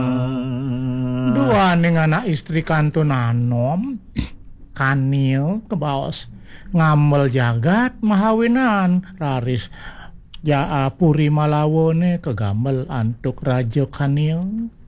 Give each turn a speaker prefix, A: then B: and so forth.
A: Dua ning anak istri kantun anom kanil kebaos ngamel jagat mahawinan raris puri malawone kegamel antuk raja kanil